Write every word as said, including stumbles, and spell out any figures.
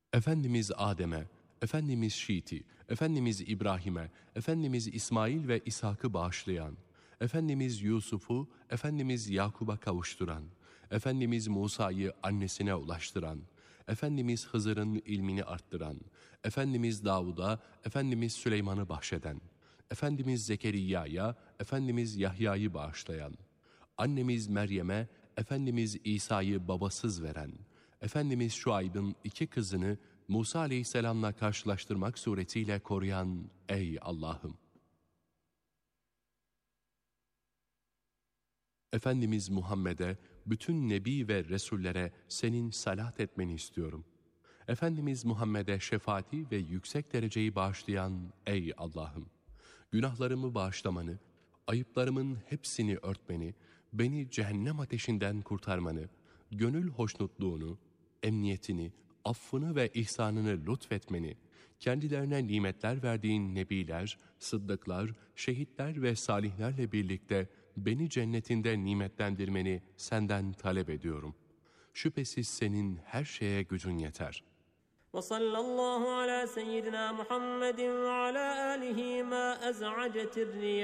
Efendimiz Adem'e, Efendimiz Şiit'i, Efendimiz İbrahim'e, Efendimiz İsmail ve İshak'ı bağışlayan, Efendimiz Yusuf'u, Efendimiz Yakub'a kavuşturan, Efendimiz Musa'yı annesine ulaştıran, Efendimiz Hızır'ın ilmini arttıran, Efendimiz Davud'a, Efendimiz Süleyman'ı bahşeden, Efendimiz Zekeriya'ya, Efendimiz Yahya'yı bağışlayan, annemiz Meryem'e, Efendimiz İsa'yı babasız veren, Efendimiz Şuayb'ın iki kızını Musa Aleyhisselam'la karşılaştırmak suretiyle koruyan ey Allah'ım! Efendimiz Muhammed'e, bütün nebi ve resullere senin salat etmeni istiyorum. Efendimiz Muhammed'e şefaati ve yüksek dereceyi bağışlayan ey Allah'ım! Günahlarımı bağışlamanı, ayıplarımın hepsini örtmeni, beni cehennem ateşinden kurtarmanı, gönül hoşnutluğunu, emniyetini, affını ve ihsanını lütfetmeni, kendilerine nimetler verdiğin nebiler, sıddıklar, şehitler ve salihlerle birlikte beni cennetinde nimetlendirmeni senden talep ediyorum. Şüphesiz senin her şeye gücün yeter. وصلى الله على سيدنا محمد وعلى آله ما أزعجت الرياح